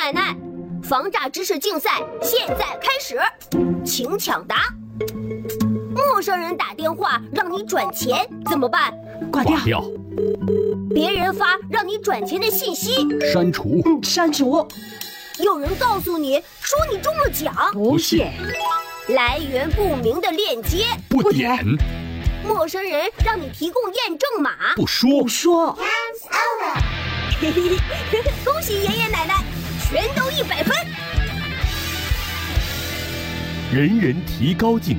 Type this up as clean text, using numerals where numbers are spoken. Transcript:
奶奶，防诈知识竞赛现在开始，请抢答。陌生人打电话让你转钱怎么办？ 挂掉。 别人发让你转钱的信息， 删除。 删除。 有人告诉你说你中了奖， 不点。 来源不明的链接， 不点。 陌生人让你提供验证码， 不说。 嘿嘿嘿，恭喜爷爷奶奶，全都100分。 人人提高境